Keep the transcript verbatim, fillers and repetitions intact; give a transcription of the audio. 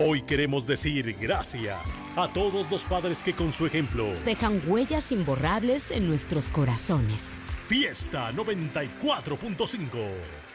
Hoy queremos decir gracias a todos los padres que con su ejemplo dejan huellas imborrables en nuestros corazones. Fiesta noventa y cuatro punto cinco.